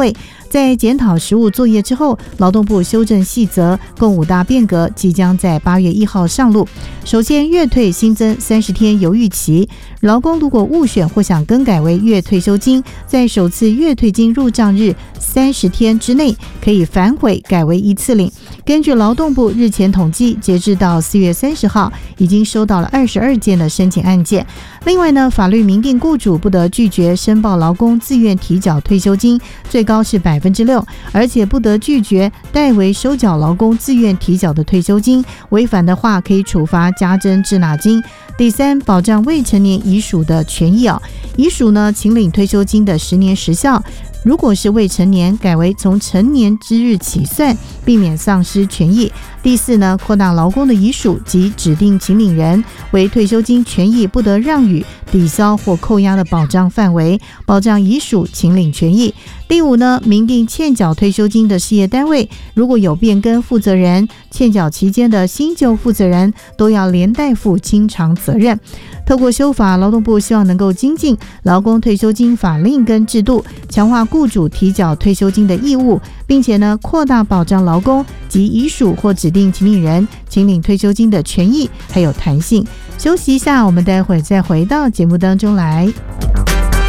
会。在检讨实务作业之后，劳动部修正细则，共5大变革即将在8月1号上路。首先，月退新增30天犹豫期，劳工如果误选或想更改为月退休金，在首次月退金入账日30天之内可以反悔改为一次领。根据劳动部日前统计，截至到4月30号，已经收到了22件的申请案件。另外呢，法律明定雇主不得拒绝申报劳工自愿提缴退休金，最高是6%，而且不得拒绝代为收缴劳工自愿提缴的退休金，违反的话可以处罚加征滞纳金。第三，保障未成年遗属的权益遗属呢，请领退休金的10年时效，如果是未成年，改为从成年之日起算，避免丧失权益。第四呢，扩大劳工的遗属及指定请领人为退休金权益不得让与、抵销或扣押的保障范围，保障遗属请领权益。第五呢，明定欠缴退休金的事业单位，如果有变更负责人，欠缴期间的新旧负责人都要连带负清偿责任。透过修法，劳动部希望能够精进劳工退休金法令跟制度，强化雇主提缴退休金的义务，并且呢，扩大保障劳工及遗属或指定请领人请领退休金的权益还有弹性。休息一下，我们待会再回到节目当中来。